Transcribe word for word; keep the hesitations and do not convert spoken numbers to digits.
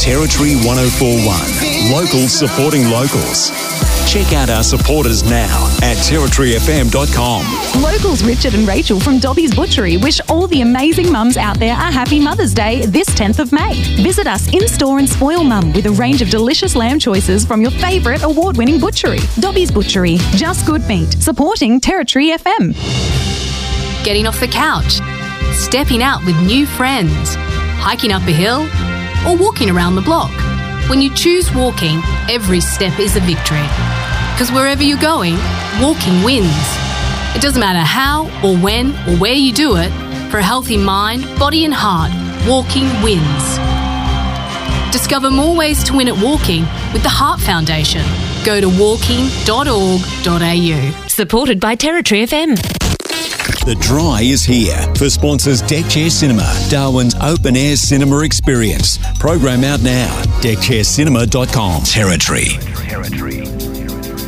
Territory one oh four point one. Locals supporting locals. Check out our supporters now at territory f m dot com. Locals Richard and Rachel from Dobby's Butchery wish all the amazing mums out there a happy Mother's Day this tenth of May. Visit us in-store and spoil mum with a range of delicious lamb choices from your favourite award-winning butchery. Dobby's Butchery, just good meat, supporting Territory F M. Getting off the couch, stepping out with new friends, hiking up a hill, or walking around the block. When you choose walking, every step is a victory. Because wherever you're going, walking wins. It doesn't matter how or when or where you do it, for a healthy mind, body and heart, walking wins. Discover more ways to win at walking with the Heart Foundation. Go to walking dot org dot a u. Supported by Territory F M. The Dry is here for sponsors Deck Chair Cinema, Darwin's open-air cinema experience. Program out now, deck chair cinema dot com. Territory. Territory.